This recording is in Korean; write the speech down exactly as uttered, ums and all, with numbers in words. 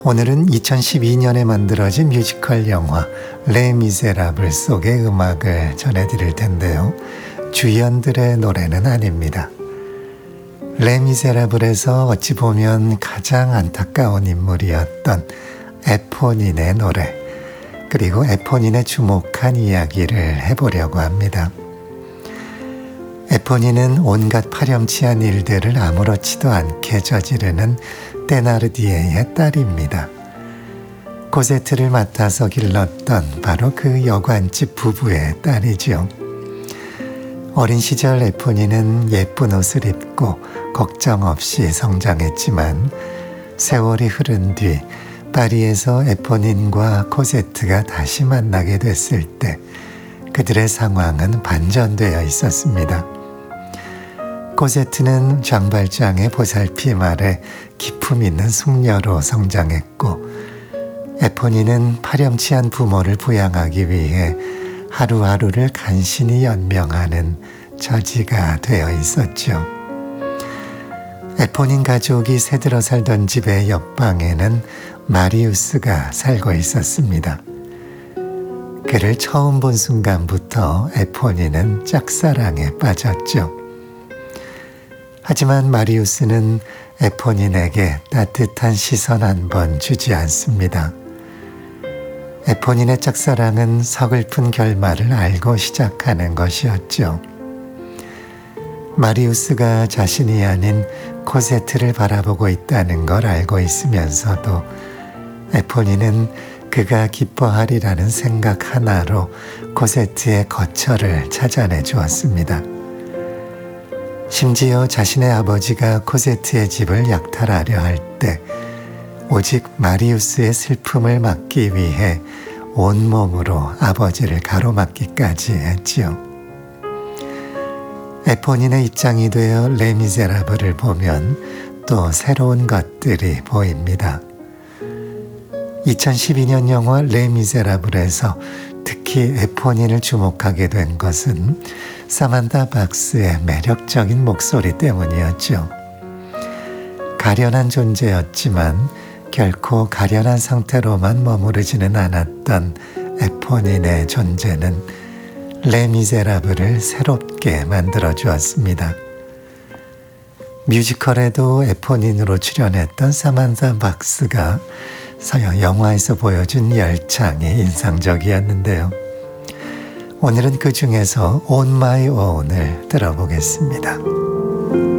오늘은 이천십이 년에 만들어진 뮤지컬 영화 레미제라블 속의 음악을 전해드릴 텐데요. 주연들의 노래는 아닙니다. 레미제라블에서 어찌 보면 가장 안타까운 인물이었던 에포닌의 노래, 그리고 에포닌의 주목한 이야기를 해보려고 합니다. 에포닌은 온갖 파렴치한 일들을 아무렇지도 않게 저지르는 테나르디에의 딸입니다. 코세트를 맡아서 길렀던 바로 그 여관집 부부의 딸이죠. 어린 시절 에포닌은 예쁜 옷을 입고 걱정 없이 성장했지만 세월이 흐른 뒤 파리에서 에포닌과 코세트가 다시 만나게 됐을 때 그들의 상황은 반전되어 있었습니다. 코세트는 장발장의 보살핌 아래 기품 있는 숙녀로 성장했고, 에포닌은 파렴치한 부모를 부양하기 위해 하루하루를 간신히 연명하는 처지가 되어 있었죠. 에포닌 가족이 새들어 살던 집의 옆방에는 마리우스가 살고 있었습니다. 그를 처음 본 순간부터 에포닌은 짝사랑에 빠졌죠. 하지만 마리우스는 에포닌에게 따뜻한 시선 한 번 주지 않습니다. 에포닌의 짝사랑은 서글픈 결말을 알고 시작하는 것이었죠. 마리우스가 자신이 아닌 코세트를 바라보고 있다는 걸 알고 있으면서도 에포닌은 그가 기뻐하리라는 생각 하나로 코세트의 거처를 찾아내 주었습니다. 심지어 자신의 아버지가 코세트의 집을 약탈하려 할 때 오직 마리우스의 슬픔을 막기 위해 온몸으로 아버지를 가로막기까지 했지요. 에포닌의 입장이 되어 레미제라블을 보면 또 새로운 것들이 보입니다. 이천십이 년 영화 레미제라블에서 특히 에포닌을 주목하게 된 것은 사만타 박스의 매력적인 목소리 때문이었죠. 가련한 존재였지만 결코 가련한 상태로만 머무르지는 않았던 에포닌의 존재는 레미제라블을 새롭게 만들어 주었습니다. 뮤지컬에도 에포닌으로 출연했던 사만타 박스가 영화에서 보여준 열창이 인상적이었는데요. 오늘은 그 중에서 On My Own을 들어보겠습니다.